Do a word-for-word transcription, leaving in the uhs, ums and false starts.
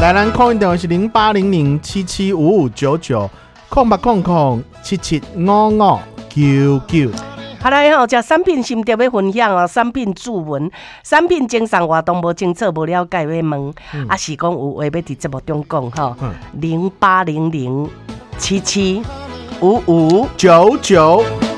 来咱call in电话是零八零零七七五五九九，空八空空七七五五九九。 好来吼，食产品心得要分享哦，产品注文，产品经商活动无清楚无了解要问，嗯、啊是讲有话要伫节目中讲吼，零八零零七七五五九九。